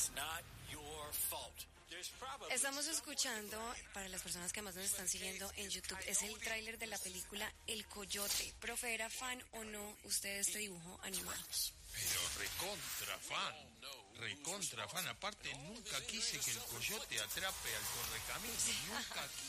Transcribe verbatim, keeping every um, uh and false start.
Estamos escuchando, para las personas que más nos están siguiendo en YouTube, es el tráiler de la película El Coyote. Profe, ¿era fan o no usted de este dibujo animado? Pero recontra fan, recontra fan. Aparte, nunca quise que el coyote atrape al correcaminos, nunca quise.